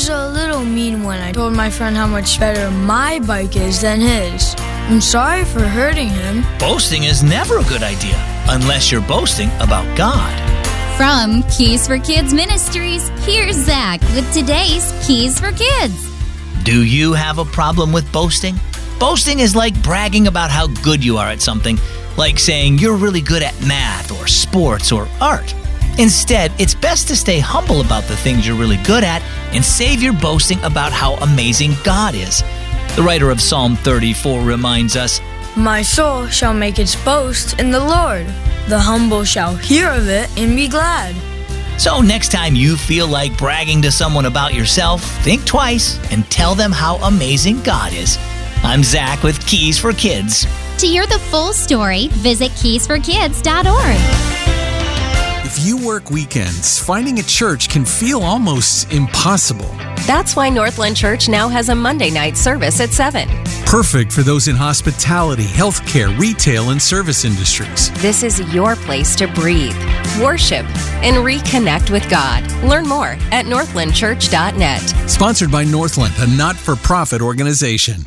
was a little mean when I told my friend how much better my bike is than his. I'm sorry for hurting him. Boasting is never a good idea unless you're boasting about God. From Keys for Kids Ministries, here's Zach with today's Keys for Kids. Do you have a problem with boasting? Boasting is like bragging about how good you are at something, like saying you're really good at math or sports or art. Instead, it's best to stay humble about the things you're really good at and save your boasting about how amazing God is. The writer of Psalm 34 reminds us, My soul shall make its boast in the Lord. The humble shall hear of it and be glad. So next time you feel like bragging to someone about yourself, think twice and tell them how amazing God is. I'm Zach with Keys for Kids. To hear the full story, visit keysforkids.org. If you work weekends, finding a church can feel almost impossible. That's why Northland Church now has a Monday night service at 7. Perfect for those in hospitality, healthcare, retail, and service industries. This is your place to breathe, worship, and reconnect with God. Learn more at northlandchurch.net. Sponsored by Northland, a not-for-profit organization.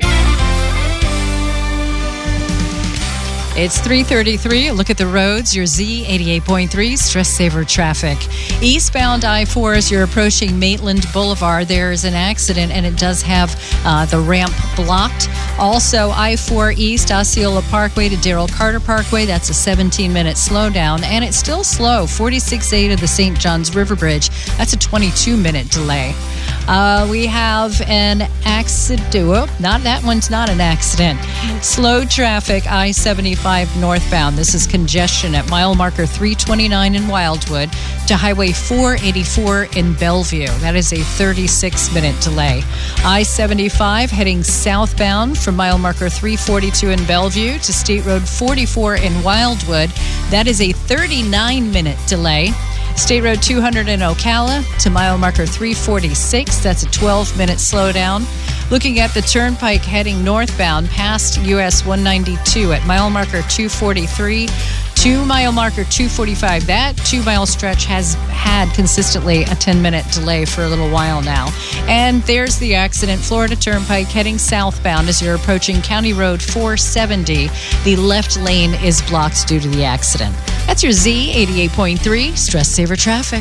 It's 3:33. Look at the roads. Your Z88.3 Stress Saver traffic. Eastbound I-4 as you're approaching Maitland Boulevard, there's an accident and it does have the ramp blocked. Also, I-4 East, Osceola Parkway to Darrell Carter Parkway. That's a 17-minute slowdown, and it's still slow. 46A to the St. Johns River Bridge. That's a 22-minute delay. We have an accident. Not that one's not an accident. Slow traffic, I-75 northbound. This is congestion at mile marker 329 in Wildwood to Highway 484 in Bellevue. That is a 36-minute delay. I-75 heading southbound from mile marker 342 in Bellevue to State Road 44 in Wildwood. That is a 39-minute delay. State Road 200 in Ocala to mile marker 346. That's a 12-minute slowdown. Looking at the turnpike heading northbound past US 192 at mile marker 243 to mile marker 245. That 2-mile stretch has had consistently a 10-minute delay for a little while now. And there's the accident. Florida Turnpike heading southbound as you're approaching County Road 470. The left lane is blocked due to the accident. That's your Z88.3 Stress Saver traffic.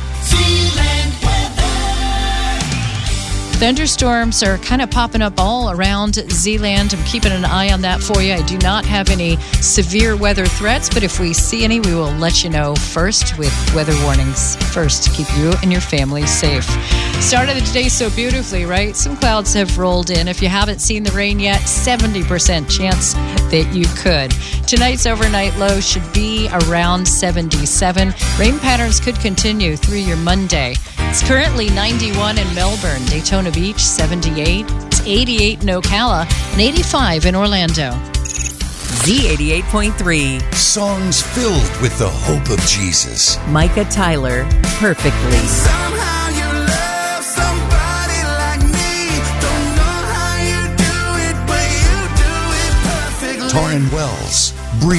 Thunderstorms are kind of popping up all around Zeeland. I'm keeping an eye on that for you. I do not have any severe weather threats, but if we see any, we will let you know first with weather warnings first to keep you and your family safe. Started the day so beautifully, right? Some clouds have rolled in. If you haven't seen the rain yet, 70% chance that you could. Tonight's overnight low should be around 77. Rain patterns could continue through your Monday. It's currently 91 in Melbourne, Daytona Beach, 78. It's 88 in Ocala and 85 in Orlando. Z88.3. Songs filled with the hope of Jesus. Micah Tyler, Perfectly. Somehow you love somebody like me. Don't know how you do it, but you do it perfectly. Torrin Wells.